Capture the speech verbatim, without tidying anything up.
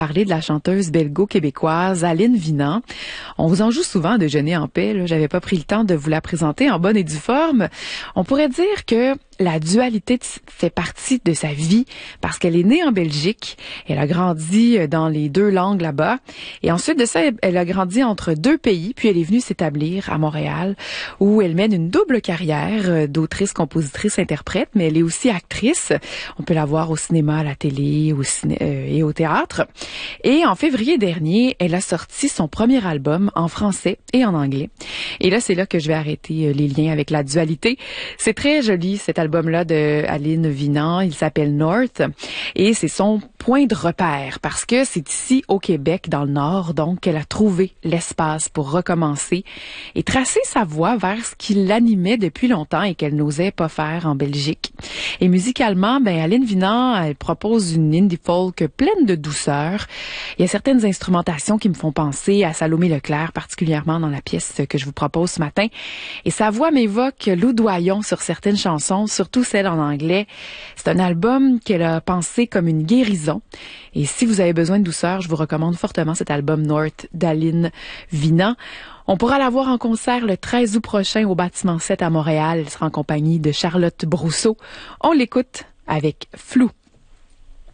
Parler de la chanteuse belgo-québécoise Aline Vinant. On vous en joue souvent à Déjeuner en paix. Là. J'avais pas pris le temps de vous la présenter en bonne et due forme. On pourrait dire que la dualité fait partie de sa vie parce qu'elle est née en Belgique. Elle a grandi dans les deux langues là-bas. Et ensuite de ça, elle a grandi entre deux pays. Puis elle est venue s'établir à Montréal où elle mène une double carrière d'autrice, compositrice, interprète. Mais elle est aussi actrice. On peut la voir au cinéma, à la télé au ciné- euh, et au théâtre. Et en février dernier, elle a sorti son premier album en français et en anglais. Et là, c'est là que je vais arrêter les liens avec la dualité. C'est très joli, cet album-là de Aline Vinant. Il s'appelle North. Et c'est son point de repère parce que c'est ici, au Québec, dans le Nord, donc, qu'elle a trouvé l'espace pour recommencer et tracer sa voie vers ce qui l'animait depuis longtemps et qu'elle n'osait pas faire en Belgique. Et musicalement, ben, Aline Vinant, elle propose une indie folk pleine de douceur. Il y a certaines instrumentations qui me font penser à Salomé Leclerc, particulièrement dans la pièce que je vous propose ce matin. Et sa voix m'évoque Loudoyon sur certaines chansons, surtout celles en anglais. C'est un album qu'elle a pensé comme une guérison. Et si vous avez besoin de douceur, je vous recommande fortement cet album North d'Aline Vinant. On pourra la voir en concert le treize août prochain au Bâtiment sept à Montréal. Elle sera en compagnie de Charlotte Brousseau. On l'écoute avec Flou.